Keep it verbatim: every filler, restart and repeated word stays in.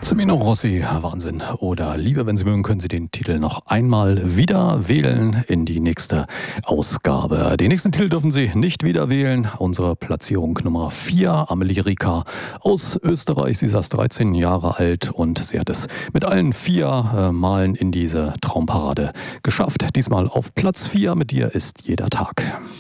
Semino Rossi, Wahnsinn. Oder lieber, wenn Sie mögen, können Sie den Titel noch einmal wieder wählen in die nächste Ausgabe. Den nächsten Titel dürfen Sie nicht wieder wählen. Unsere Platzierung Nummer vier, Amelie Rika aus Österreich. Sie ist erst dreizehn Jahre alt und sie hat es mit allen vier äh, Malen in diese Traumparade geschafft. Diesmal auf Platz vier. Mit dir ist jeder Tag.